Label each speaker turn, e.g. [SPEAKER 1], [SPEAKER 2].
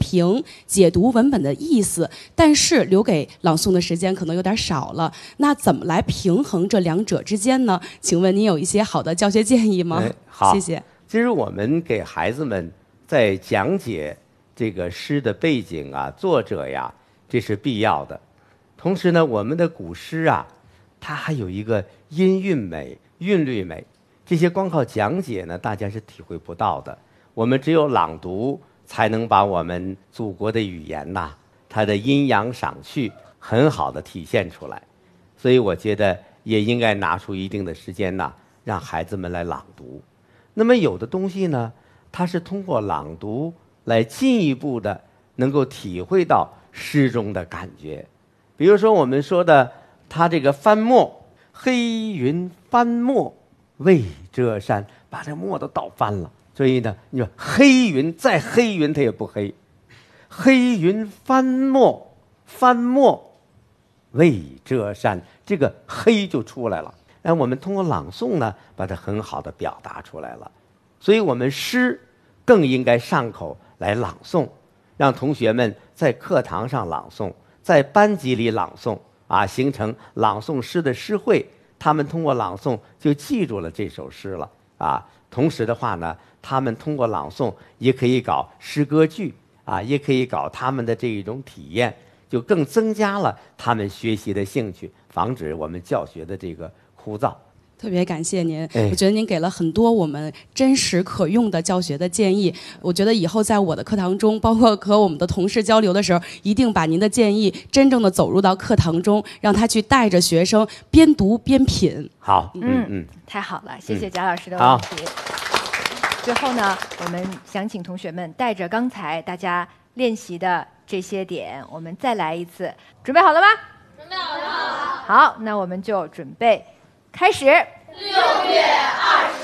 [SPEAKER 1] 评解读文本的意思，但是留给朗诵的时间可能有点少了。那怎么来平衡这两者之间呢？请问您有一些好的教学建议吗？
[SPEAKER 2] 好，
[SPEAKER 1] 谢谢。
[SPEAKER 2] 其实我们给孩子们在讲解这个诗的背景啊、作者呀，这是必要的。同时呢，我们的古诗啊，它还有一个音韵美、韵律美，这些光靠讲解呢，大家是体会不到的。我们只有朗读，才能把我们祖国的语言呐，它的阴阳赏趣很好的体现出来。所以我觉得也应该拿出一定的时间呐，让孩子们来朗读。那么有的东西呢，它是通过朗读来进一步的能够体会到诗中的感觉。比如说我们说的它这个翻墨，黑云翻墨未遮山，把这墨都倒翻了。所以呢，你说黑云再黑云它也不黑，黑云翻墨，翻墨未遮山，这个黑就出来了。那我们通过朗诵呢，把它很好的表达出来了。所以我们诗更应该上口来朗诵，让同学们在课堂上朗诵，在班级里朗诵啊，形成朗诵诗的诗会。他们通过朗诵就记住了这首诗了啊。同时的话呢，他们通过朗诵也可以搞诗歌剧啊，也可以搞他们的这一种体验，就更增加了他们学习的兴趣，防止我们教学的这个枯燥。
[SPEAKER 1] 特别感谢您，我觉得您给了很多我们真实可用的教学的建议。我觉得以后在我的课堂中，包括和我们的同事交流的时候，一定把您的建议真正的走入到课堂中，让他去带着学生边读边品。
[SPEAKER 2] 好，
[SPEAKER 3] 太好了，谢谢贾老师的问题。最后呢，我们想请同学们带着刚才大家练习的这些点，我们再来一次。准备好了吗？
[SPEAKER 4] 准备好了。
[SPEAKER 3] 好，那我们就准备开始。
[SPEAKER 4] 6月20